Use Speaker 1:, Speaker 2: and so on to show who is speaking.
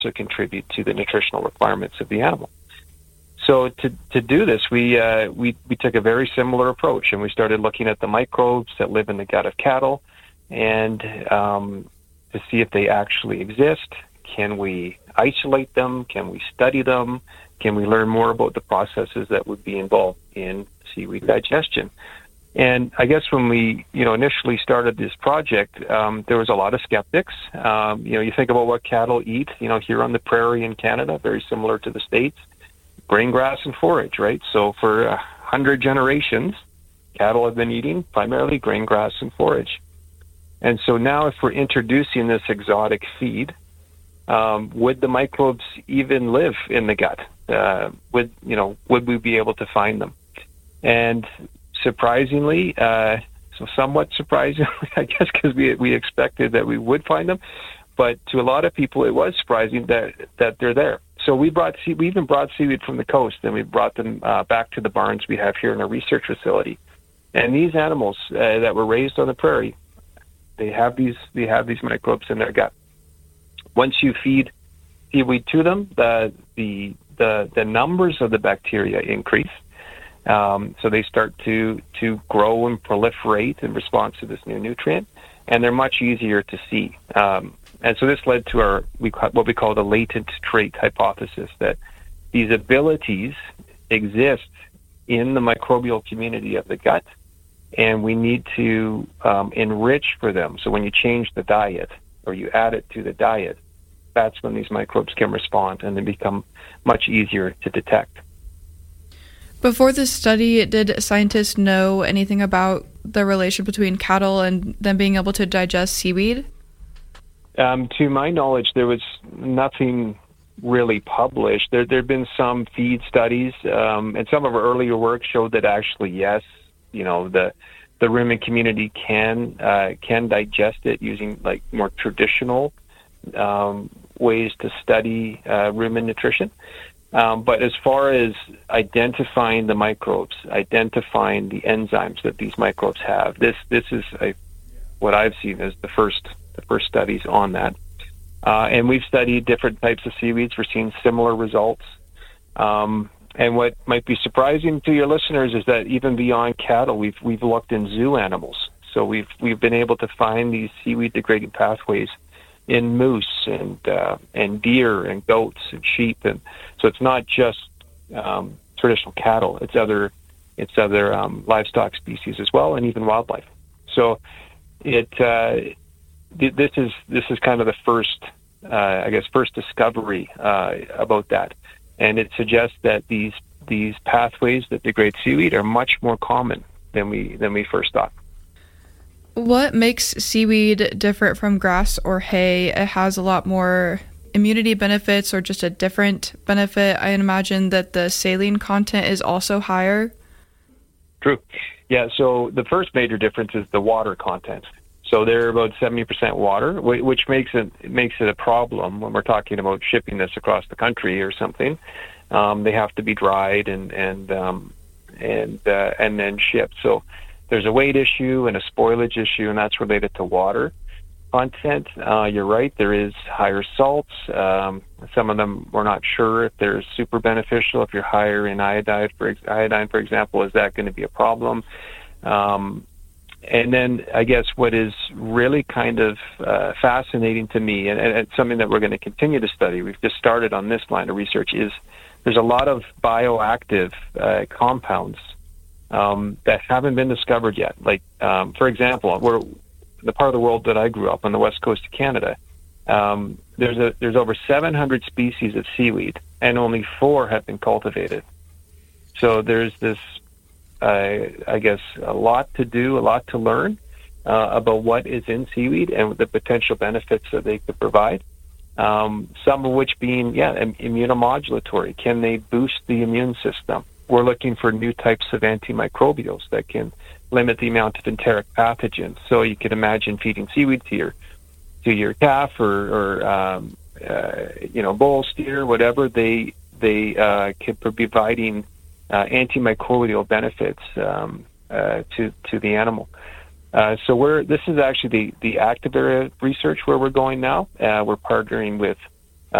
Speaker 1: also contribute to the nutritional requirements of the animal. So to do this, we took a very similar approach, and we started looking at the microbes that live in the gut of cattle, and to see if they actually exist. Can we isolate them? Can we study them? Can we learn more about the processes that would be involved in seaweed digestion? And I guess when we, initially started this project, there was a lot of skeptics. You think about what cattle eat, here on the prairie in Canada, very similar to the States, grain, grass, and forage, right? So for 100 generations, cattle have been eating primarily grain, grass, and forage. And so now if we're introducing this exotic feed, would the microbes even live in the gut? Would we be able to find them? And surprisingly, somewhat surprisingly, I guess, because we expected that we would find them, but to a lot of people, it was surprising that they're there. So we even brought seaweed from the coast, and we brought them back to the barns we have here in our research facility. And these animals that were raised on the prairie, they have these microbes in their gut. Once you feed seaweed to them, the numbers of the bacteria increase. So they start to grow and proliferate in response to this new nutrient, and they're much easier to see. And so this led to what we call the latent trait hypothesis, that these abilities exist in the microbial community of the gut, and we need to enrich for them. So when you change the diet or you add it to the diet, that's when these microbes can respond, and they become much easier to detect.
Speaker 2: Before this study, did scientists know anything about the relation between cattle and them being able to digest seaweed?
Speaker 1: To my knowledge, there was nothing really published. There had been some feed studies, and some of our earlier work showed that actually, yes, the rumen community can digest it using like more traditional ways to study rumen nutrition. But as far as identifying the microbes, identifying the enzymes that these microbes have, this is what I've seen as the first studies on that. And we've studied different types of seaweeds. We're seeing similar results. And what might be surprising to your listeners is that even beyond cattle, we've looked in zoo animals. So we've been able to find these seaweed degrading pathways in moose and deer and goats and sheep, and so it's not just traditional cattle. It's other livestock species as well, and even wildlife. So this is kind of the first discovery about that, and it suggests that these pathways that degrade seaweed are much more common than we first thought.
Speaker 2: What makes seaweed different from grass or hay? It has a lot more immunity benefits, or just a different benefit. I imagine that the saline content is also higher.
Speaker 1: True. Yeah, so the first major difference is the water content. So they're about 70% water, which makes it a problem when we're talking about shipping this across the country or something. They have to be dried and then shipped. So there's a weight issue and a spoilage issue, and that's related to water content. You're right, there is higher salts. Some of them we're not sure if they're super beneficial. If you're higher in iodine, for example, is that going to be a problem? And then I guess what is really kind of fascinating to me, and it's something that we're going to continue to study, we've just started on this line of research, is there's a lot of bioactive compounds that haven't been discovered yet. Like, for example, the part of the world that I grew up on the west coast of Canada, there's over 700 species of seaweed, and only 4 have been cultivated. So there's this, I guess, a lot to do, a lot to learn about what is in seaweed and the potential benefits that they could provide. Some of which being, immunomodulatory. Can they boost the immune system? We're looking for new types of antimicrobials that can limit the amount of enteric pathogens. So you could imagine feeding seaweed to your calf or bull, steer, whatever. They could be providing antimicrobial benefits to the animal. So this is actually the active area of research where we're going now. We're partnering with